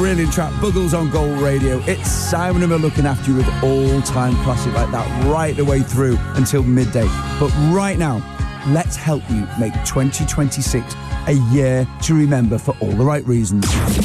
brilliant track, Buggles on Gold Radio. It's Simon and we're looking after you with all-time classic like that right the way through until midday. But right now, let's help you make 2026 a year to remember for all the right reasons.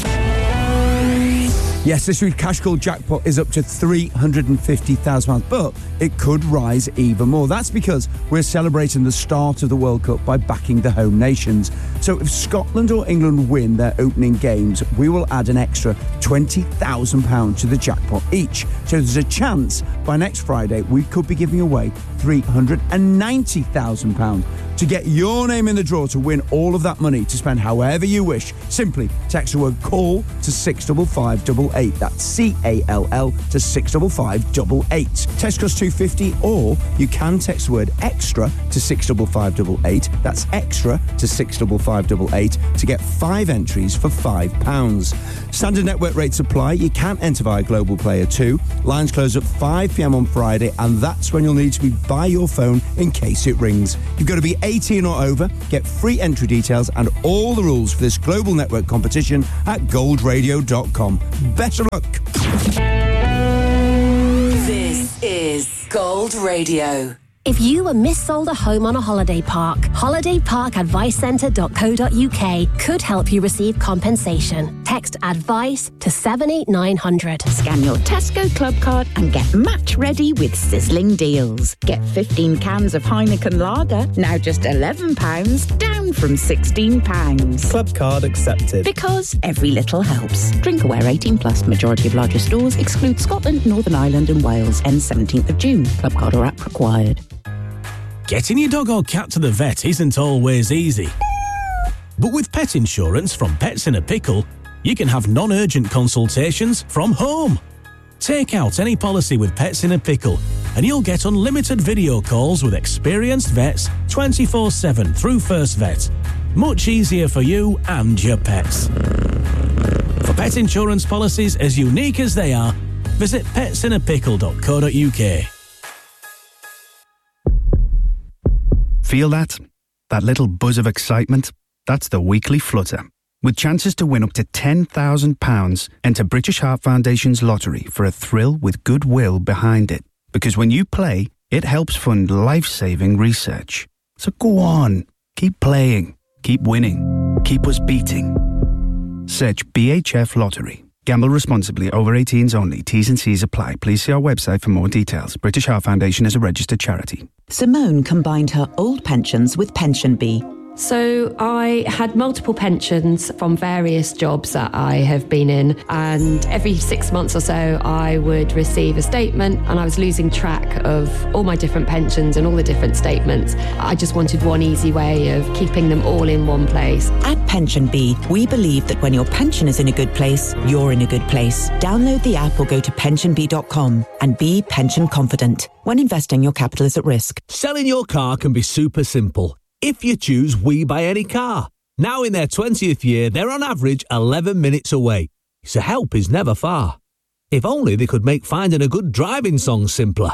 Yes, this week's Cash Gold jackpot is up to £350,000, but it could rise even more. That's because we're celebrating the start of the World Cup by backing the home nations. So if Scotland or England win their opening games, we will add an extra £20,000 to the jackpot each. So there's a chance by next Friday we could be giving away £390,000. To get your name in the draw to win all of that money to spend however you wish, simply text the word CALL to 65588. That's CALL to 65588. Text costs £2.50, or you can text the word EXTRA to 65588. That's EXTRA to 65588 to get 5 entries for £5. Standard network rates apply. You can enter via Global Player 2. Lines close at 5 p.m. on Friday, and that's when you'll need to be by your phone in case it rings. You've got to be 18 or over. Get free entry details and all the rules for this global network competition at goldradio.com. Better luck. This is Gold Radio. If you were missold a home on a holiday park, holidayparkadvicecentre.co.uk could help you receive compensation. Text ADVICE to 78900. Scan your Tesco Club card and get match ready with sizzling deals. Get 15 cans of Heineken Lager, now just £11, down from £16. Club card accepted. Because every little helps. Drink aware 18 plus. Majority of larger stores exclude Scotland, Northern Ireland and Wales. Ends 17th of June. Club card or app required. Getting your dog or cat to the vet isn't always easy. But with pet insurance from Pets in a Pickle, you can have non-urgent consultations from home. Take out any policy with Pets in a Pickle and you'll get unlimited video calls with experienced vets 24/7 through First Vet. Much easier for you and your pets. For pet insurance policies as unique as they are, visit petsinApickle.co.uk. Feel that? That little buzz of excitement? That's the weekly flutter. With chances to win up to £10,000, enter British Heart Foundation's lottery for a thrill with goodwill behind it. Because when you play, it helps fund life-saving research. So go on, keep playing, keep winning, keep us beating. Search BHF Lottery. Gamble responsibly. Over 18s only. T's and C's apply. Please see our website for more details. British Heart Foundation is a registered charity. Simone combined her old pensions with Pension Bee. So I had multiple pensions from various jobs that I have been in, and every 6 months or so I would receive a statement, and I was losing track of all my different pensions and all the different statements. I just wanted one easy way of keeping them all in one place. At Pension Bee, we believe that when your pension is in a good place, you're in a good place. Download the app or go to pensionbee.com and be pension confident. When investing, your capital is at risk. Selling your car can be super simple if you choose We Buy Any Car. Now in their 20th year, they're on average 11 minutes away, so help is never far. If only they could make finding a good driving song simpler.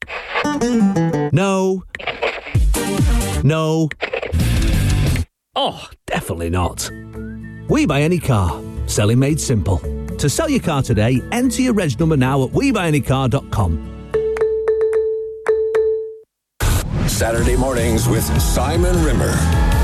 No. No. Oh, definitely not. We Buy Any Car. Selling made simple. To sell your car today, enter your reg number now at WeBuyAnyCar.com. Saturday mornings with Simon Rimmer.